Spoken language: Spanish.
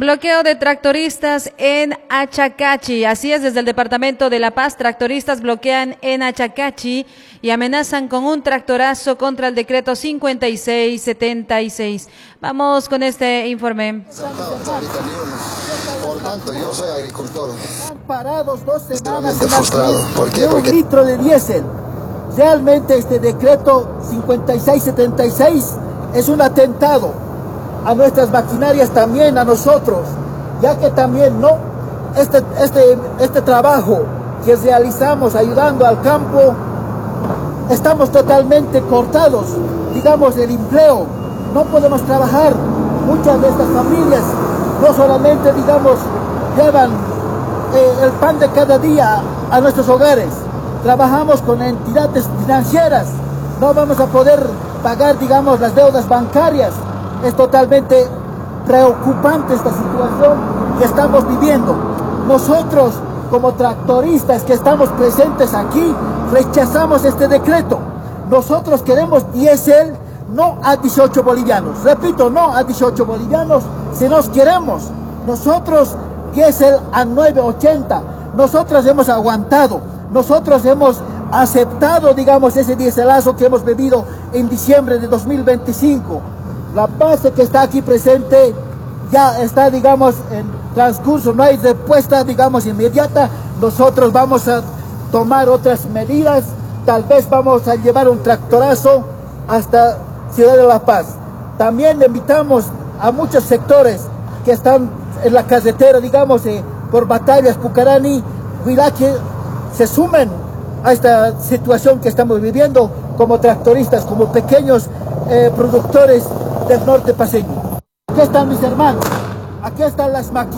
bloqueo de tractoristas en Achacachi. Así es, desde el departamento de La Paz, tractoristas bloquean en Achacachi y amenazan con un tractorazo contra el decreto 5676. Vamos con este informe. Por tanto, yo soy agricultor. Están parados 2 semanas frustrado. ¿Por qué? Un litro de diésel. Realmente este decreto 5676 es un atentado a nuestras maquinarias, también a nosotros, ya que también no este trabajo que realizamos ayudando al campo, estamos totalmente cortados, digamos, el empleo, no podemos trabajar. Muchas de estas familias no solamente, digamos, llevan el pan de cada día a nuestros hogares, trabajamos con entidades financieras, no vamos a poder pagar, digamos, las deudas bancarias. Es totalmente preocupante esta situación que estamos viviendo. Nosotros, como tractoristas que estamos presentes aquí, rechazamos este decreto. Nosotros queremos diésel no a 18 bolivianos. Repito, no a 18 bolivianos, si nos queremos. Nosotros diésel a 9.80. Nosotros hemos aguantado. Nosotros hemos aceptado, digamos, ese diéselazo que hemos bebido en diciembre de 2025. La base que está aquí presente ya está, digamos, en transcurso, no hay respuesta, digamos, inmediata. Nosotros vamos a tomar otras medidas, tal vez vamos a llevar un tractorazo hasta Ciudad de La Paz. También invitamos a muchos sectores que están en la carretera, digamos, por Batallas, Pucarani, Huila, que se sumen a esta situación que estamos viviendo como tractoristas, como pequeños productores del norte paceño. Aquí están mis hermanos, aquí están las máquinas.